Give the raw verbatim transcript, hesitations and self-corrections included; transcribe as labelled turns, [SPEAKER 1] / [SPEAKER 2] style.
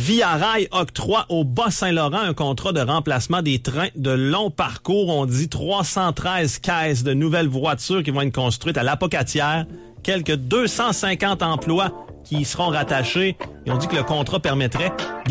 [SPEAKER 1] Via Rail octroie au Bas-Saint-Laurent un contrat de remplacement des trains de long parcours. On dit trois cent treize caisses de nouvelles voitures qui vont être construites à l'Apocatière. Quelques deux cent cinquante emplois qui y seront rattachés. Et on dit que le contrat permettrait